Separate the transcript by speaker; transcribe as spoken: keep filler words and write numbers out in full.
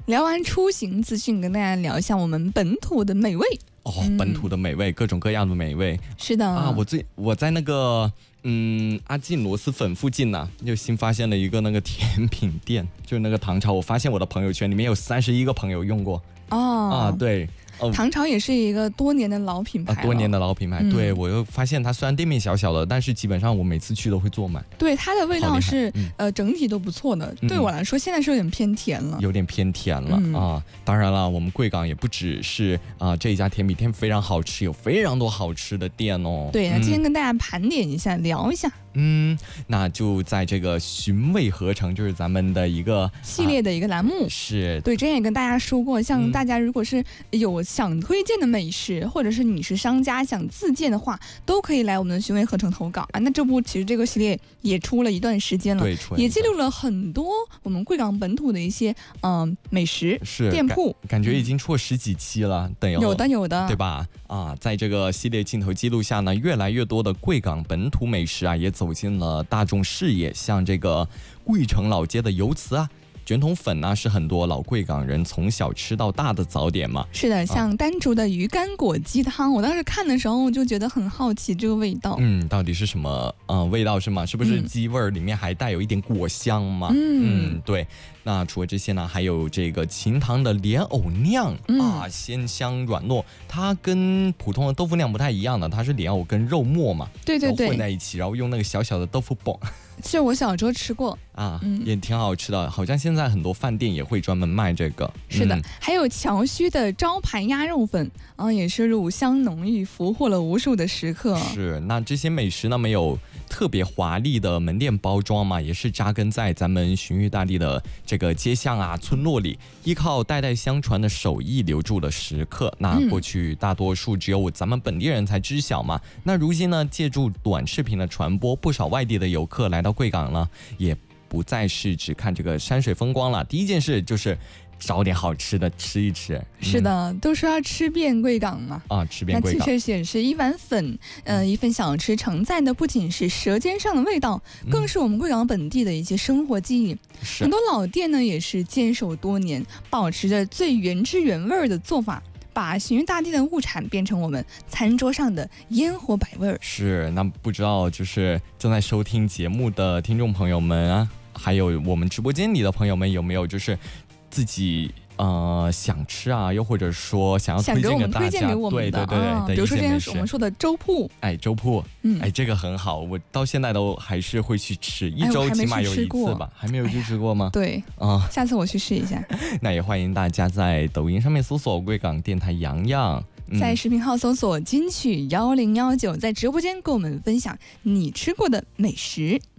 Speaker 1: 聊完出行资讯，跟大家聊一下我们本土的美味。
Speaker 2: 哦，嗯、本土的美味，各种各样的美味。
Speaker 1: 是的
Speaker 2: 啊，我最我在那个嗯阿进螺蛳粉附近呢、啊，又新发现了一个那个甜品店，就是那个唐朝。我发现我的朋友圈里面有三十一个朋友用过。
Speaker 1: 哦
Speaker 2: 啊，对。
Speaker 1: 哦、唐朝也是一个多年的老品牌、
Speaker 2: 啊，多年的老品牌。嗯、对，我又发现它虽然店面小小的，但是基本上我每次去都会坐满。
Speaker 1: 对，它的味道是、嗯、呃整体都不错的。嗯、对我来说，现在是有点偏甜了，
Speaker 2: 有点偏甜了、嗯、啊。当然了，我们贵港也不只是啊这一家甜品店非常好吃，有非常多好吃的店哦。
Speaker 1: 对，那今天跟大家盘点一下，嗯、聊一下。
Speaker 2: 嗯，那就在这个寻味合成，就是咱们的一个
Speaker 1: 系列的一个栏目。
Speaker 2: 啊、是
Speaker 1: 对，之前也跟大家说过，像大家如果是有想推荐的美食，嗯、或者是你是商家想自荐的话，都可以来我们的寻味合成投稿啊。那这部其实这个系列也出了一段时间了，
Speaker 2: 对，
Speaker 1: 也记录了很多我们贵港本土的一些嗯、呃、美食
Speaker 2: 是
Speaker 1: 店铺，
Speaker 2: 感, 感觉已经出了十几期了，等有
Speaker 1: 有的有的，
Speaker 2: 对吧？啊，在这个系列镜头记录下呢，越来越多的贵港本土美食啊，也走进了大众视野。像这个桂城老街的油糍啊，卷筒粉呢、啊，是很多老贵港人从小吃到大的早点嘛。
Speaker 1: 是的，像丹竹的鱼干果鸡汤、啊，我当时看的时候我就觉得很好奇这个味道。
Speaker 2: 嗯，到底是什么呃味道是吗？是不是鸡味儿里面还带有一点果香吗？嗯, 嗯，对。那除了这些呢，还有这个秦堂的莲藕酿、嗯、啊，鲜香软糯。它跟普通的豆腐酿不太一样的，它是莲藕跟肉末嘛，
Speaker 1: 对对对，
Speaker 2: 混在一起，然后用那个小小的豆腐棒。
Speaker 1: 是我小时候吃过
Speaker 2: 啊、嗯，也挺好吃的，好像现在很多饭店也会专门卖这个。
Speaker 1: 是的，
Speaker 2: 嗯、
Speaker 1: 还有桥须的招牌鸭肉粉啊，也是乳香浓郁，俘获了无数的食客。
Speaker 2: 是，那这些美食呢，没有特别华丽的门店包装嘛，也是扎根在咱们寻域大地的这个街巷啊、村落里，依靠代代相传的手艺留住了食客。那过去大多数只有咱们本地人才知晓嘛，嗯、那如今呢，借助短视频的传播，不少外地的游客来到贵港呢，也不再是只看这个山水风光了。第一件事就是找点好吃的吃一吃。
Speaker 1: 是的，嗯、都说要吃遍贵港嘛。
Speaker 2: 啊，吃遍贵港。
Speaker 1: 那其实显示一碗粉，呃，一份小吃承载的不仅是舌尖上的味道，嗯、更是我们贵港本地的一些生活记忆。很多老店呢也是坚守多年，保持着最原汁原味的做法，把寻域大地的物产变成我们餐桌上的烟火百味。
Speaker 2: 是，那不知道就是正在收听节目的听众朋友们啊，还有我们直播间里的朋友们，有没有就是自己呃想吃啊，又或者说想要推荐给大家，
Speaker 1: 推荐给我们的，
Speaker 2: 对对对、啊、
Speaker 1: 比如说之前我们说的粥铺，
Speaker 2: 哎，粥铺，
Speaker 1: 嗯，
Speaker 2: 哎，这个很好，我到现在都还是会去吃，一周起码有一次吧。还没有去吃过吗？
Speaker 1: 哎、对啊，下次我去试一下。
Speaker 2: 那也欢迎大家在抖音上面搜索贵港电台洋洋。
Speaker 1: 嗯、在视频号搜索金曲幺零幺九，在直播间跟我们分享你吃过的美食。